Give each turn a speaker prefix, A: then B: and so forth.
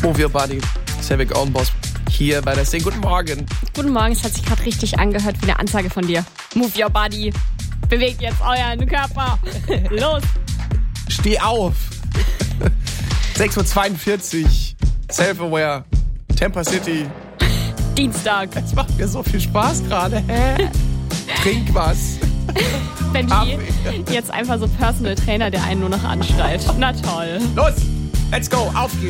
A: Move Your Body, Sevik Ownboss hier bei der Sing. Guten Morgen.
B: Guten Morgen, es hat sich gerade richtig angehört wie eine Ansage von dir. Move Your Body, bewegt jetzt euren Körper. Los.
A: Steh auf. 6.42 Uhr, Self-Aware, Tampa City.
B: Dienstag.
A: Es macht mir so viel Spaß gerade. Trink was.
B: Benji, jetzt einfach so Personal Trainer, der einen nur noch anschreit. Na toll.
A: Los, let's go, auf geht's.